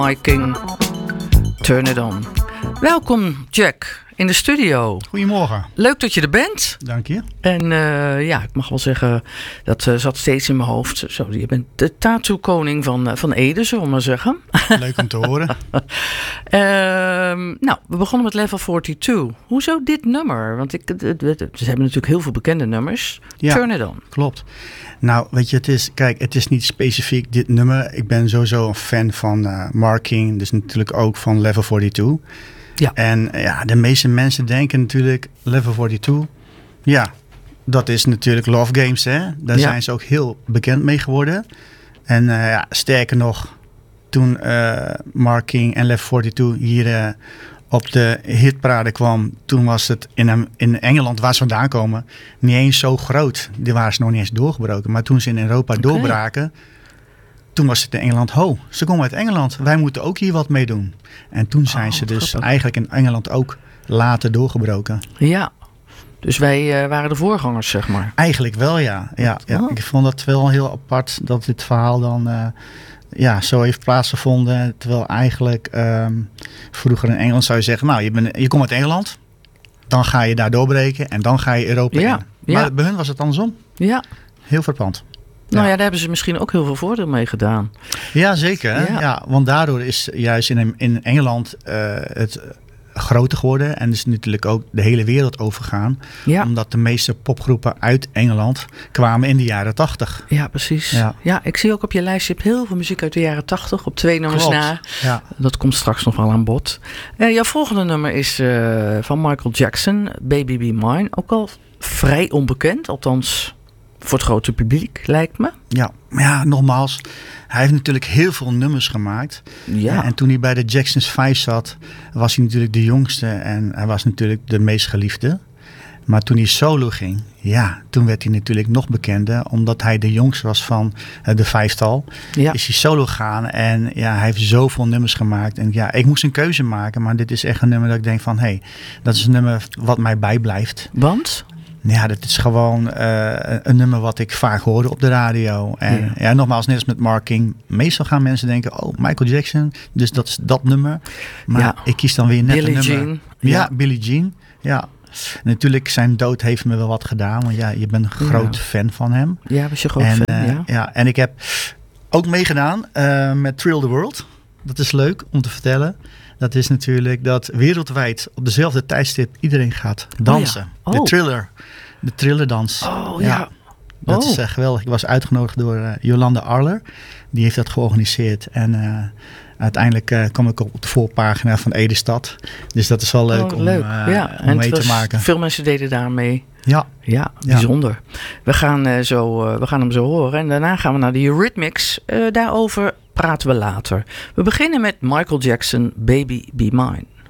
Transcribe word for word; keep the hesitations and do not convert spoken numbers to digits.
My King, Turn It On. Welkom Jack in de studio. Goedemorgen. Leuk dat je er bent. Dank je. En uh, ja, ik mag wel zeggen, dat uh, zat steeds in mijn hoofd. Zo, je bent de tattoo-koning van, uh, van Ede, zullen we maar zeggen. Leuk om te horen. uh, nou, we begonnen met Level tweeënveertig. Hoezo dit nummer? Want ik, ze hebben natuurlijk heel veel bekende nummers. Ja, Turn It On. Klopt. Nou, weet je, het is, kijk, het is niet specifiek dit nummer. Ik ben sowieso een fan van uh, Marking, dus natuurlijk ook van Level tweeënveertig. Ja. En ja, de meeste mensen denken natuurlijk Level tweeënveertig. Ja, dat is natuurlijk Love Games, hè. Daar ja. zijn ze ook heel bekend mee geworden. En uh, ja, sterker nog, toen uh, Marking en Level tweeënveertig hier uh, op de hitparade kwam, toen was het in, in Engeland, waar ze vandaan komen, niet eens zo groot. Die waren ze nog niet eens doorgebroken. Maar toen ze in Europa okay. doorbraken, toen was het in Engeland, ho, ze komen uit Engeland. Wij moeten ook hier wat mee doen. En toen zijn oh, ze dus grappig. eigenlijk in Engeland ook later doorgebroken. Ja, dus wij uh, waren de voorgangers, zeg maar. Eigenlijk wel, ja. ja, ja. Oh. Ik vond dat wel heel apart dat dit verhaal dan uh, ja, zo heeft plaatsgevonden. Terwijl eigenlijk um, vroeger in Engeland zou je zeggen, nou, je, bent, je komt uit Engeland, dan ga je daar doorbreken en dan ga je Europa ja, in. Maar ja. bij hun was het andersom. Ja. Heel verpand. Nou ja. ja, daar hebben ze misschien ook heel veel voordeel mee gedaan. Ja, zeker. Hè? Ja. Ja, want daardoor is juist in, in Engeland uh, het groter geworden. En is natuurlijk ook de hele wereld overgegaan. Ja. Omdat de meeste popgroepen uit Engeland kwamen in de jaren tachtig. Ja, precies. Ja. ja, ik zie ook op je lijst, je hebt heel veel muziek uit de jaren tachtig. Op twee nummers Klopt. na. Ja. Dat komt straks nog wel aan bod. Uh, jouw volgende nummer is uh, van Michael Jackson, Baby Be Mine. Ook al vrij onbekend, althans voor het grote publiek, lijkt me. Ja, maar ja, nogmaals, hij heeft natuurlijk heel veel nummers gemaakt. Ja. Ja, en toen hij bij de Jacksons vijf zat, was hij natuurlijk de jongste en hij was natuurlijk de meest geliefde. Maar toen hij solo ging, ja, toen werd hij natuurlijk nog bekender, omdat hij de jongste was van uh, de vijftal. Ja. Is hij solo gegaan en ja, hij heeft zoveel nummers gemaakt. En ja, ik moest een keuze maken, maar dit is echt een nummer dat ik denk van, hé, hey, dat is een nummer wat mij bijblijft. Want? Ja, dat is gewoon uh, een nummer wat ik vaak hoorde op de radio. En ja, ja nogmaals, net als met Marking. Meestal gaan mensen denken, oh, Michael Jackson. Dus dat is dat nummer. Maar ja. ik kies dan weer net Billie een nummer. Jean. Ja, ja, Billie Jean. Ja. Natuurlijk, zijn dood heeft me wel wat gedaan. Want ja, je bent een groot ja. fan van hem. Ja, was je groot en, fan, uh, ja. ja. En ik heb ook meegedaan uh, met Thrill the World. Dat is leuk om te vertellen. Dat is natuurlijk dat wereldwijd op dezelfde tijdstip iedereen gaat dansen. Oh ja. oh. De Thriller. De Thrillerdans. Oh ja. ja. Dat oh. is uh, geweldig. Ik was uitgenodigd door uh, Jolanda Arler. Die heeft dat georganiseerd. En uh, uiteindelijk uh, kwam ik op de voorpagina van Edestad. Dus dat is wel leuk oh, om, leuk. Uh, ja. om en mee te was, maken. Veel mensen deden daar mee. Ja. Ja, bijzonder. Ja. We, gaan, uh, zo, uh, we gaan hem zo horen. En daarna gaan we naar de Eurythmics. Uh, daarover praten we later. We beginnen met Michael Jackson, Baby Be Mine.